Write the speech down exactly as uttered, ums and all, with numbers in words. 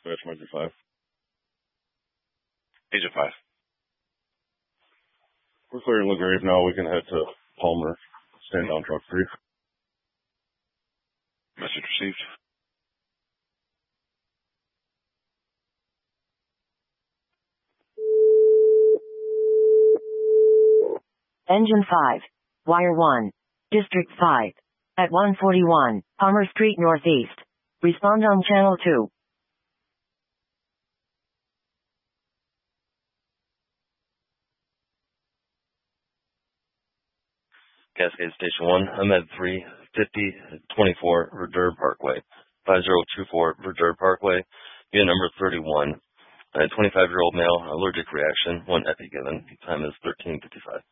Dispatch Major five. Agent five. We're clearing LaGrave now. We can head to Palmer. Stand down truck three. Message received. Engine five. Wire one. District five. At one forty-one, Palmer Street Northeast. Respond on Channel two. Cascade Station one, I'm at three fifty twenty-four Verdure Parkway, five zero two four Verdure Parkway, unit number thirty-one. A twenty-five-year-old male, allergic reaction, one epi given. Time is thirteen fifty-five.